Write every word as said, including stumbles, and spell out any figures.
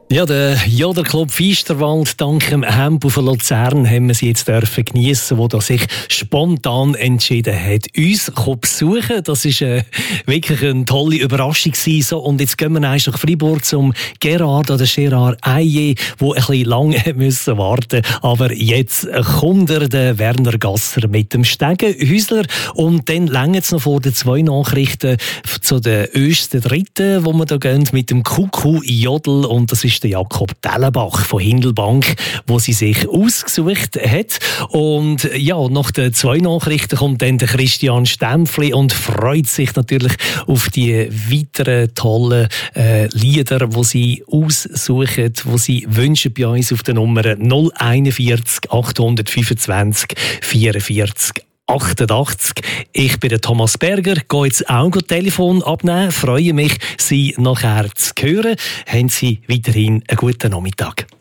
Ja, der Joderclub Feisterwald, dank dem Hemp von Luzern, haben wir sie jetzt dürfen geniessen, wo der sich spontan entschieden hat, uns zu besuchen. Das ist äh, wirklich eine tolle Überraschung gewesen. So, und jetzt gehen wir nach Freiburg zum Gerard oder Gerard Aye, der ein bisschen lange müssen warten. Aber jetzt kommt er, der Werner Gasser, mit dem Stegenhäusler. Und dann längert es noch vor den zwei Nachrichten zu den östen Dritten, wo wir da gehen mit dem Kuckuck-Jodel. Und das ist der Jakob Dellenbach von Hindelbank, wo sie sich ausgesucht hat. Und ja, nach den zwei Nachrichten kommt dann der Christian Stempfli und freut sich natürlich auf die weiteren tollen äh, Lieder, die sie aussuchen, die sie wünschen bei uns auf der Nummer null einundvierzig achthundertfünfundzwanzig vierundvierzig achtundachtzig. Ich bin der Thomas Berger, gehe jetzt auch das Telefon abnehmen, freue mich, Sie nachher zu hören. Haben Sie weiterhin einen guten Nachmittag.